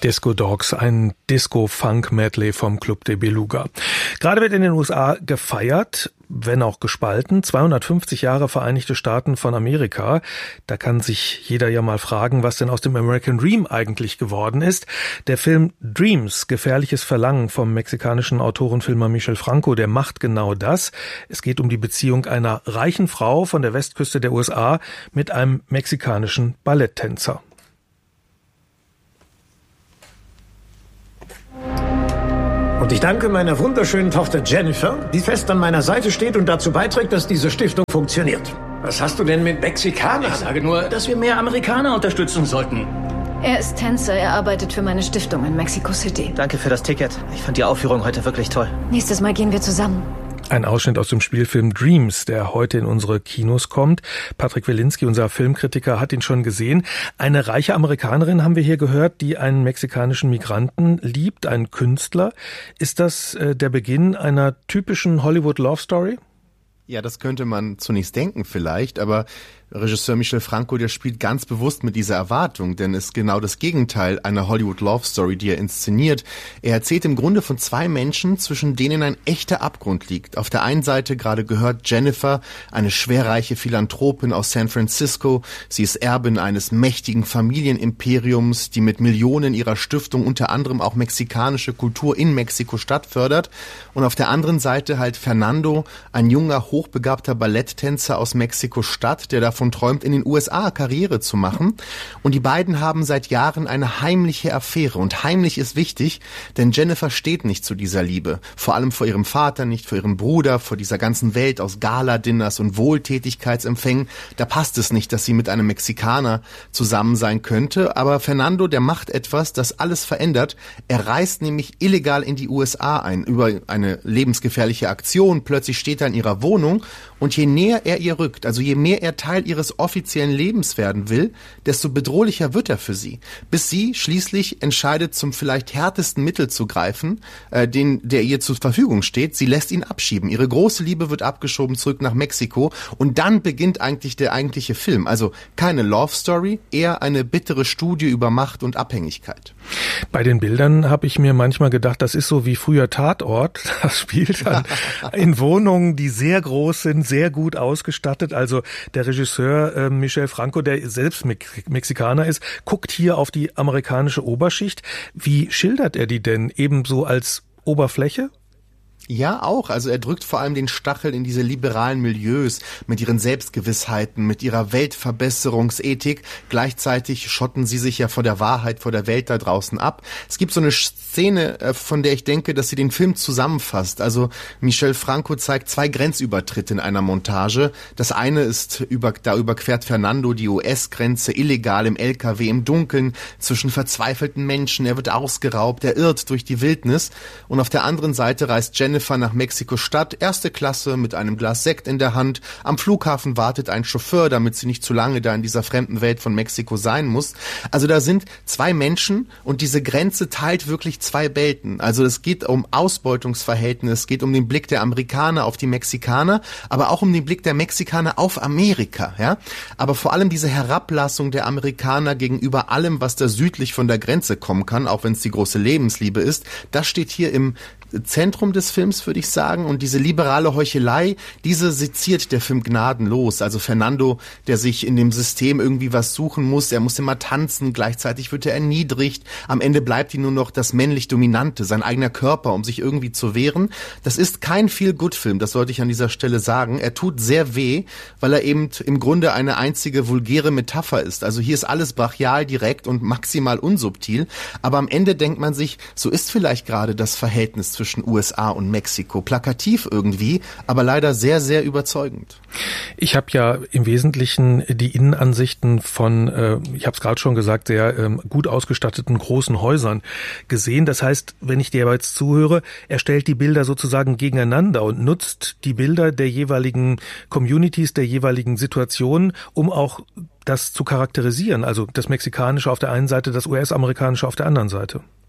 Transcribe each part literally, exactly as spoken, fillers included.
Disco Dogs, ein Disco-Funk-Medley vom Club de Beluga. Gerade wird in den U S A gefeiert, wenn auch gespalten. zweihundertfünfzig Jahre Vereinigte Staaten von Amerika. Da kann sich jeder ja mal fragen, was denn aus dem American Dream eigentlich geworden ist. Der Film Dreams, gefährliches Verlangen vom mexikanischen Autorenfilmer Michel Franco, der macht genau das. Es geht um die Beziehung einer reichen Frau von der Westküste der U S A mit einem mexikanischen Balletttänzer. Und ich danke meiner wunderschönen Tochter Jennifer, die fest an meiner Seite steht und dazu beiträgt, dass diese Stiftung funktioniert. Was hast du denn mit Mexikanern? Ich sage nur, dass wir mehr Amerikaner unterstützen sollten. Er ist Tänzer, er arbeitet für meine Stiftung in Mexico City. Danke für das Ticket. Ich fand die Aufführung heute wirklich toll. Nächstes Mal gehen wir zusammen. Ein Ausschnitt aus dem Spielfilm Dreams, der heute in unsere Kinos kommt. Patrick Wilinski, unser Filmkritiker, hat ihn schon gesehen. Eine reiche Amerikanerin haben wir hier gehört, die einen mexikanischen Migranten liebt, einen Künstler. Ist das äh, der Beginn einer typischen Hollywood-Love-Story? Ja, das könnte man zunächst denken vielleicht, aber Regisseur Michel Franco, der spielt ganz bewusst mit dieser Erwartung, denn es ist genau das Gegenteil einer Hollywood-Love-Story, die er inszeniert. Er erzählt im Grunde von zwei Menschen, zwischen denen ein echter Abgrund liegt. Auf der einen Seite, gerade gehört, Jennifer, eine schwerreiche Philanthropin aus San Francisco. Sie ist Erbin eines mächtigen Familienimperiums, die mit Millionen ihrer Stiftung unter anderem auch mexikanische Kultur in Mexiko-Stadt fördert. Und auf der anderen Seite halt Fernando, ein junger, hochbegabter Balletttänzer aus Mexiko-Stadt, der davon träumt, in den U S A Karriere zu machen. Und die beiden haben seit Jahren eine heimliche Affäre. Und heimlich ist wichtig, denn Jennifer steht nicht zu dieser Liebe. Vor allem vor ihrem Vater nicht, vor ihrem Bruder, vor dieser ganzen Welt aus Gala-Dinners und Wohltätigkeitsempfängen. Da passt es nicht, dass sie mit einem Mexikaner zusammen sein könnte. Aber Fernando, der macht etwas, das alles verändert. Er reist nämlich illegal in die U S A ein, über eine lebensgefährliche Aktion. Plötzlich steht er in ihrer Wohnung. Und je näher er ihr rückt, also je mehr er Teil ihres offiziellen Lebens werden will, desto bedrohlicher wird er für sie. Bis sie schließlich entscheidet, zum vielleicht härtesten Mittel zu greifen, äh, den, der ihr zur Verfügung steht. Sie lässt ihn abschieben. Ihre große Liebe wird abgeschoben zurück nach Mexiko. Und dann beginnt eigentlich der eigentliche Film. Also keine Love Story, eher eine bittere Studie über Macht und Abhängigkeit. Bei den Bildern habe ich mir manchmal gedacht, das ist so wie früher Tatort. Das spielt dann in Wohnungen, die sehr groß sind, sehr gut ausgestattet. Also der Regisseur äh, Michel Franco, der selbst Me- Mexikaner ist, guckt hier auf die amerikanische Oberschicht. Wie schildert er die denn? Ebenso als Oberfläche? Ja, auch. Also er drückt vor allem den Stachel in diese liberalen Milieus mit ihren Selbstgewissheiten, mit ihrer Weltverbesserungsethik. Gleichzeitig schotten sie sich ja vor der Wahrheit, vor der Welt da draußen ab. Es gibt so eine Szene, von der ich denke, dass sie den Film zusammenfasst. Also Michel Franco zeigt zwei Grenzübertritte in einer Montage. Das eine ist, über, da überquert Fernando die U S-Grenze illegal im L K W im Dunkeln zwischen verzweifelten Menschen. Er wird ausgeraubt, er irrt durch die Wildnis. Und auf der anderen Seite reist Jennifer nach Mexiko-Stadt, erste Klasse mit einem Glas Sekt in der Hand. Am Flughafen wartet ein Chauffeur, damit sie nicht zu lange da in dieser fremden Welt von Mexiko sein muss. Also da sind zwei Menschen und diese Grenze teilt wirklich zwei Welten. Also es geht um Ausbeutungsverhältnisse, es geht um den Blick der Amerikaner auf die Mexikaner, aber auch um den Blick der Mexikaner auf Amerika. Ja? Aber vor allem diese Herablassung der Amerikaner gegenüber allem, was da südlich von der Grenze kommen kann, auch wenn es die große Lebensliebe ist, das steht hier im Zentrum des Films, würde ich sagen. Und diese liberale Heuchelei, diese seziert der Film gnadenlos. Also Fernando, der sich in dem System irgendwie was suchen muss, er muss immer tanzen, gleichzeitig wird er erniedrigt. Am Ende bleibt ihm nur noch das männlich Dominante, sein eigener Körper, um sich irgendwie zu wehren. Das ist kein Feel-Good-Film, das sollte ich an dieser Stelle sagen. Er tut sehr weh, weil er eben im Grunde eine einzige vulgäre Metapher ist. Also hier ist alles brachial, direkt und maximal unsubtil. Aber am Ende denkt man sich, so ist vielleicht gerade das Verhältnis zwischen U S A und Mexiko. Plakativ irgendwie, aber leider sehr, sehr überzeugend. Ich habe ja im Wesentlichen die Innenansichten von, äh, ich habe es gerade schon gesagt, sehr ähm, gut ausgestatteten großen Häusern gesehen. Das heißt, wenn ich dir jetzt zuhöre, er stellt die Bilder sozusagen gegeneinander und nutzt die Bilder der jeweiligen Communities, der jeweiligen Situationen, um auch das zu charakterisieren. Also das Mexikanische auf der einen Seite, das U S-Amerikanische auf der anderen Seite.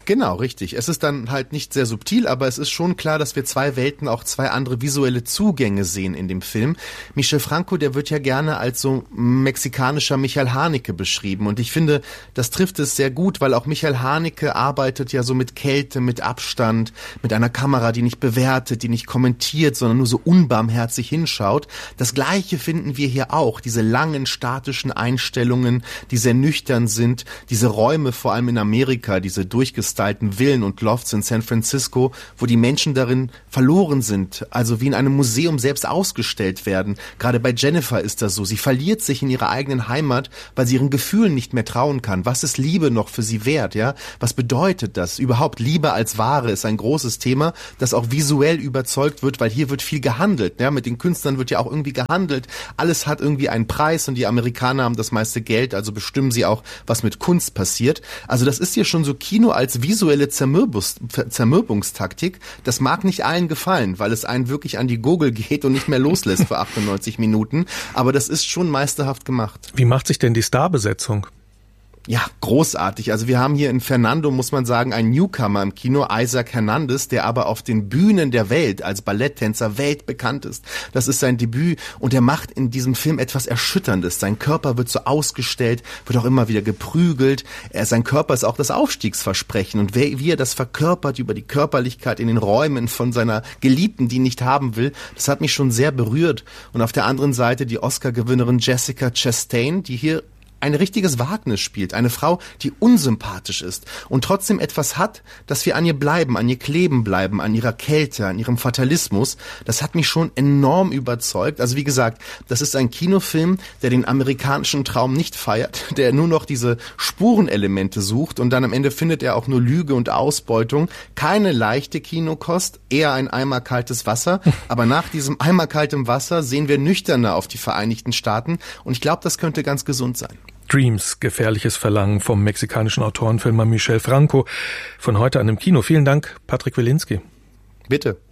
Genau, richtig. Es ist dann halt nicht sehr subtil, aber es ist schon klar, dass wir zwei Welten, auch zwei andere visuelle Zugänge sehen in dem Film. Michel Franco, der wird ja gerne als so mexikanischer Michael Haneke beschrieben und ich finde, das trifft es sehr gut, weil auch Michael Haneke arbeitet ja so mit Kälte, mit Abstand, mit einer Kamera, die nicht bewertet, die nicht kommentiert, sondern nur so unbarmherzig hinschaut. Das Gleiche finden wir hier auch, diese langen statischen Einstellungen, die sehr nüchtern sind, diese Räume, vor allem in Amerika, diese durchgestylten Villen und Lofts in San Francisco, wo die Menschen darin verloren sind, also wie in einem Museum selbst ausgestellt werden. Gerade bei Jennifer ist das so. Sie verliert sich in ihrer eigenen Heimat, weil sie ihren Gefühlen nicht mehr trauen kann. Was ist Liebe noch für sie wert? Ja? Was bedeutet das? Überhaupt Liebe als Ware ist ein großes Thema, das auch visuell überzeugt wird, weil hier wird viel gehandelt. Ja? Mit den Künstlern wird ja auch irgendwie gehandelt. Alles hat irgendwie einen Preis und die Amerikaner haben das meiste Geld, also bestimmen sie auch, was mit Kunst passiert. Also das ist hier schon so Kino als visuelle Zermürbungs- Zermürbungstaktik. Das mag nicht allen gefallen, weil es einen wirklich an die Gurgel geht und nicht mehr loslässt für achtundneunzig Minuten. Aber das ist schon meisterhaft gemacht. Wie macht sich denn die Starbesetzung? Ja, großartig. Also wir haben hier in Fernando, muss man sagen, einen Newcomer im Kino, Isaac Hernandez, der aber auf den Bühnen der Welt als Balletttänzer weltbekannt ist. Das ist sein Debüt und er macht in diesem Film etwas Erschütterndes. Sein Körper wird so ausgestellt, wird auch immer wieder geprügelt. Er, sein Körper ist auch das Aufstiegsversprechen und wie, wie er das verkörpert über die Körperlichkeit in den Räumen von seiner Geliebten, die ihn nicht haben will, das hat mich schon sehr berührt. Und auf der anderen Seite die Oscar-Gewinnerin Jessica Chastain, die hier ein richtiges Wagnis spielt, eine Frau, die unsympathisch ist und trotzdem etwas hat, dass wir an ihr bleiben, an ihr kleben bleiben, an ihrer Kälte, an ihrem Fatalismus. Das hat mich schon enorm überzeugt. Also wie gesagt, das ist ein Kinofilm, der den amerikanischen Traum nicht feiert, der nur noch diese Spurenelemente sucht und dann am Ende findet er auch nur Lüge und Ausbeutung. Keine leichte Kinokost, eher ein Eimer kaltes Wasser. Aber nach diesem Eimer kaltem Wasser sehen wir nüchterner auf die Vereinigten Staaten und ich glaube, das könnte ganz gesund sein. Dreams, gefährliches Verlangen vom mexikanischen Autorenfilmer Michel Franco. Von heute an im Kino. Vielen Dank, Patrick Wilinski. Bitte.